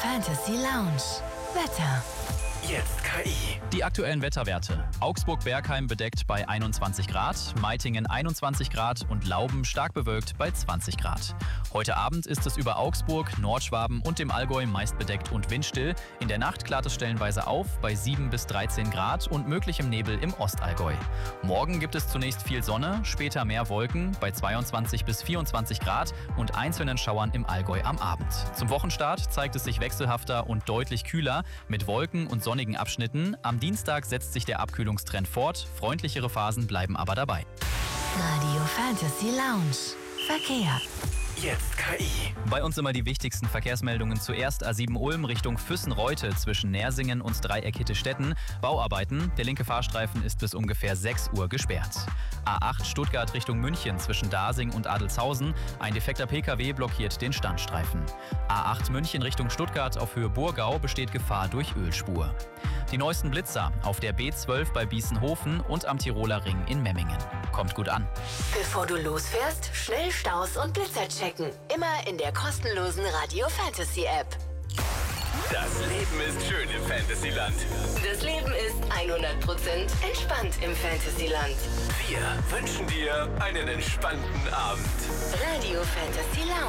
Fantasy Lounge. Wetter. Jetzt KI. Die aktuellen Wetterwerte. Augsburg-Bergheim bedeckt bei 21 Grad, Meitingen 21 Grad und Lauben stark bewölkt bei 20 Grad. Heute Abend ist es über Augsburg, Nordschwaben und dem Allgäu meist bedeckt und windstill. In der Nacht klart es stellenweise auf bei 7 bis 13 Grad und möglichem Nebel im Ostallgäu. Morgen gibt es zunächst viel Sonne, später mehr Wolken bei 22 bis 24 Grad und einzelnen Schauern im Allgäu am Abend. Zum Wochenstart zeigt es sich wechselhafter und deutlich kühler mit Wolken und sonnigen Abschnitten. Am Dienstag setzt sich der Abkühlungstrend fort, freundlichere Phasen bleiben aber dabei. Radio Fantasy Lounge. Verkehr. Jetzt KI. Bei uns immer die wichtigsten Verkehrsmeldungen. Zuerst A7 Ulm Richtung Füssen-Reutte zwischen Nersingen und Dreieck Hitte-Stetten. Bauarbeiten. Der linke Fahrstreifen ist bis ungefähr 6 Uhr gesperrt. A8 Stuttgart Richtung München zwischen Dasing und Adelzhausen. Ein defekter Pkw blockiert den Standstreifen. A8 München Richtung Stuttgart auf Höhe Burgau besteht Gefahr durch Ölspur. Die neuesten Blitzer auf der B12 bei Bießenhofen und am Tiroler Ring in Memmingen. Kommt gut an. Bevor du losfährst, schnell Staus und Blitzer checken. Immer in der kostenlosen Radio Fantasy App. Das Leben ist schön im Fantasyland. Das Leben ist 100% entspannt im Fantasyland. Wir wünschen dir einen entspannten Abend. Radio Fantasy Lounge.